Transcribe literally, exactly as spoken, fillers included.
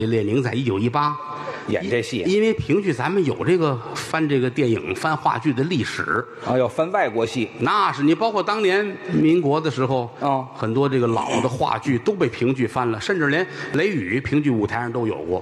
列宁在一九一八演这戏因为评剧咱们有这个翻这个电影、翻话剧的历史。 啊，要翻外国戏。 那是你包括当年民国的时候， 哦很多这个老的话剧都被评剧翻了，甚至连《雷雨》评剧舞台上都有过。